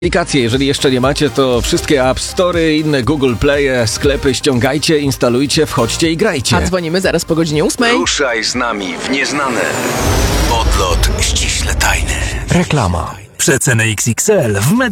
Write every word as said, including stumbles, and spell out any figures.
Aplikacje, jeżeli jeszcze nie macie, to wszystkie App Store, inne Google Play, sklepy ściągajcie, instalujcie, wchodźcie i grajcie. A dzwonimy zaraz po godzinie ósmej. Ruszaj z nami w nieznane. Odlot ściśle tajny. Reklama. Przeceny X X L w Media